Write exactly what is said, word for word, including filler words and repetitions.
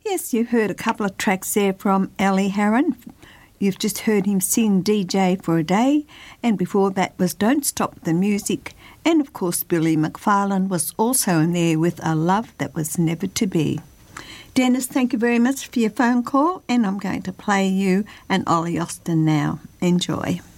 Yes, you heard a couple of tracks there from Ellie Herron. You've just heard him sing D J for a Day, and before that was Don't Stop the Music. And of course, Billy McFarlane was also in there with A Love That Was Never to Be. Dennis, thank you very much for your phone call, and I'm going to play you an Ollie Austin now. Enjoy.